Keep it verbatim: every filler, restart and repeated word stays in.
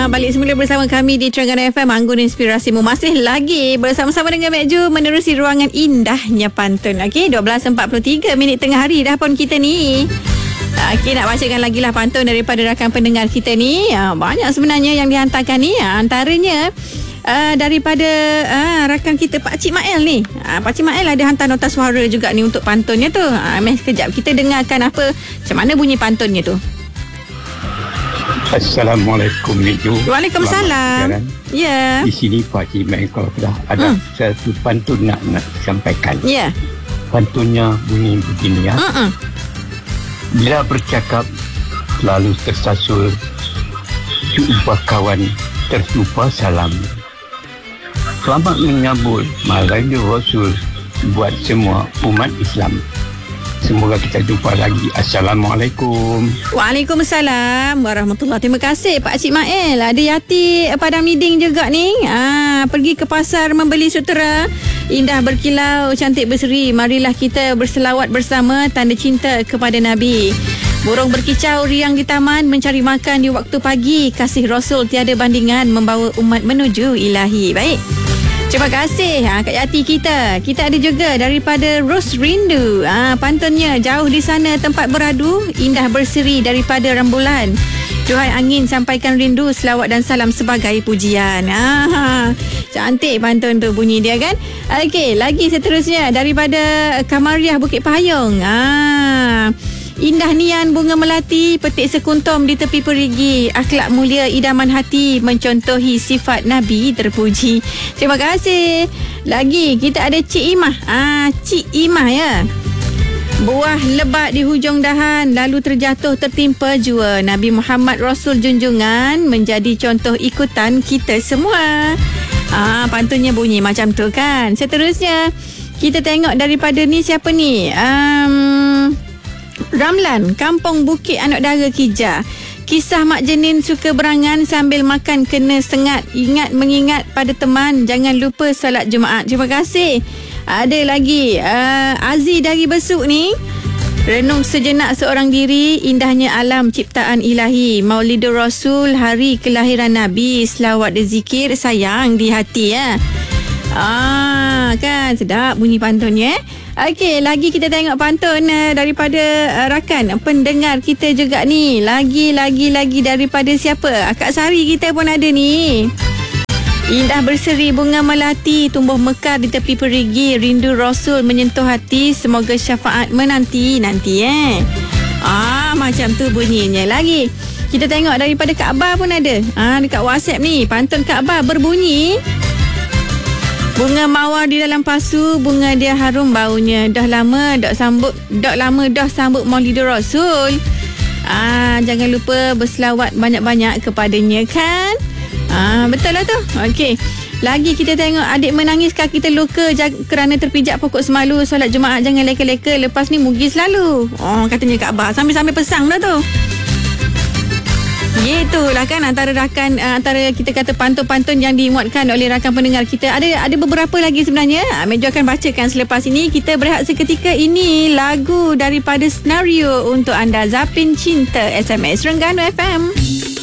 Ah, balik semula bersama kami di Terengganu F M, Anggun Inspirasimu. Masih lagi bersama-sama dengan Mek Ju menerusi ruangan indahnya pantun. Okey, dua belas empat puluh tiga minit tengah hari dah pun kita ni. Okey, nak bacakan lagi lah pantun daripada rakan pendengar kita ni. Ah, banyak sebenarnya yang dihantarkan ni. Ah, antaranya Uh, daripada uh, rakan kita Pak Cik Mael ni. uh, Pak Cik Mael ada hantar nota suara juga ni untuk pantunnya tu. uh, Meh sekejap kita dengarkan apa, macam mana bunyi pantunnya tu. Assalamualaikum Mek Ju. Waalaikumsalam. Ya. Di sini Pak Cik Mael kalau dah ada hmm. satu pantun nak, nak sampaikan. Ya. Pantunnya bunyi begini ya. Uh-uh. Bila bercakap selalu tersasul, jumpa kawan terlupa salam. Selamat menyambut Maulid Rasul buat semua umat Islam. Semoga kita jumpa lagi. Assalamualaikum. Waalaikumsalam warahmatullahi. Terima kasih Pak Cik Mael. Ada Yati Padang Miding juga ni. Ah, pergi ke pasar membeli sutera. Indah berkilau, cantik berseri. Marilah kita berselawat bersama, tanda cinta kepada Nabi. Burung berkicau riang di taman, mencari makan di waktu pagi. Kasih Rasul tiada bandingan, membawa umat menuju ilahi. Baik. Terima kasih ha, Kak Yati kita. Kita ada juga daripada Ros Rindu. Ha, pantunnya, jauh di sana tempat beradu, indah berseri daripada rembulan. Duhai angin, sampaikan rindu, selawat dan salam sebagai pujian. Ha, cantik pantun tu bunyi dia kan. Okey, lagi seterusnya daripada Kamariah Bukit Pahayong. Ha, indah nian bunga melati, petik sekuntum di tepi perigi. Akhlak mulia idaman hati, mencontohi sifat Nabi terpuji. Terima kasih. Lagi kita ada Cik Imah. Ah, Cik Imah ya. Buah lebat di hujung dahan, lalu terjatuh tertimpa jua. Nabi Muhammad Rasul junjungan, menjadi contoh ikutan kita semua. Ah, pantunnya bunyi macam tu kan. Seterusnya kita tengok daripada ni siapa ni? Um, Ramlan, Kampung Bukit Anak Dara Kija. Kisah mak jenin suka berangan, sambil makan kena sengat. Ingat mengingat pada teman, jangan lupa salat Jumaat. Terima kasih. Ada lagi uh, Aziz dari Besuk ni. Renung sejenak seorang diri, indahnya alam ciptaan ilahi. Maulidur Rasul, hari kelahiran Nabi. Selawat dan zikir sayang di hati ya. Ah, kan sedap bunyi pantunnya eh. Okey, lagi kita tengok pantun uh, daripada uh, rakan pendengar kita juga ni. Lagi lagi lagi daripada siapa? Akak Sari kita pun ada ni. Indah berseri bunga melati, tumbuh mekar di tepi perigi. Rindu Rasul menyentuh hati, semoga syafaat menanti nanti eh. Ah, macam tu bunyinya. Lagi kita tengok daripada Kak Bar pun ada. Ah, dekat WhatsApp ni pantun Kak Bar berbunyi. Bunga mawar di dalam pasu, bunga dia harum baunya. Dah lama dak sambut, dak lama dah sambut Maulidur Rasul. Ah, jangan lupa berselawat banyak-banyak kepadanya kan? Ah, betul lah tu. Okey. Lagi kita tengok adik menangis kaki terluka jag- kerana terpijak pokok semalu. Solat Jumaat jangan leka-leka, lepas ni mugi selalu. Oh, katanya Kak Abah. Sambil-sambil pesang dah tu. Gitulah kan antara rakan uh, antara kita kata pantun-pantun yang dimuatkan oleh rakan pendengar kita. Ada ada beberapa lagi sebenarnya. Uh, Mek Jo akan bacakan selepas ini. Kita berehat seketika. Ini lagu daripada Senario untuk anda. Zapin Cinta S M S Terengganu F M.